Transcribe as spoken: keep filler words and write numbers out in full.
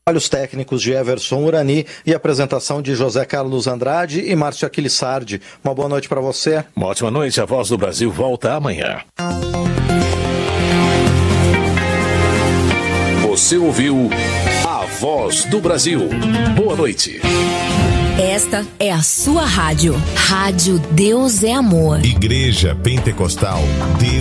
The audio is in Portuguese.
Trabalhos técnicos de Everson Urani e apresentação de José Carlos Andrade e Márcio Aquilissardi. Uma boa noite para você. Uma ótima noite. A Voz do Brasil volta amanhã. Você ouviu A Voz do Brasil. Boa noite. Esta é a sua rádio. Rádio Deus é Amor. Igreja Pentecostal Deus